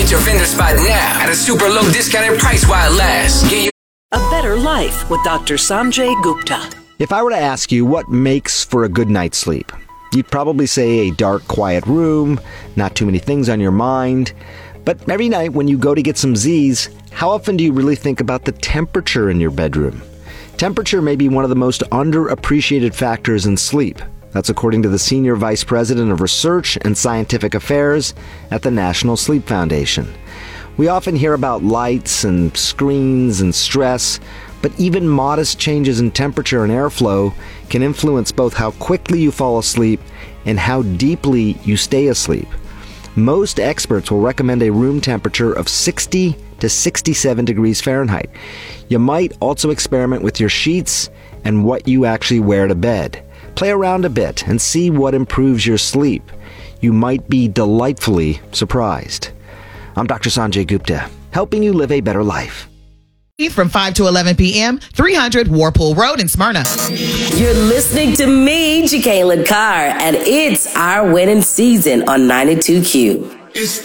Get your vendor spot now at a super low discounted price while it lasts. Get your A Better Life with Dr. Sanjay Gupta. If I were to ask you what makes for a good night's sleep, you'd probably say a dark, quiet room, not too many things on your mind. But every night when you go to get some Z's, how often do you really think about the temperature in your bedroom? Temperature may be one of the most underappreciated factors in sleep. That's according to the Senior Vice President of Research and Scientific Affairs at the National Sleep Foundation. We often hear about lights and screens and stress, but even modest changes in temperature and airflow can influence both how quickly you fall asleep and how deeply you stay asleep. Most experts will recommend a room temperature of 60 to 67 degrees Fahrenheit. You might also experiment with your sheets and what you actually wear to bed. Play around a bit and see what improves your sleep. You might be delightfully surprised. I'm Dr. Sanjay Gupta, helping you live a better life. From 5 to 11 p.m., 300 Warpool Road in Smyrna. You're listening to me, Jacqueline Carr, and it's our winning season on 92Q.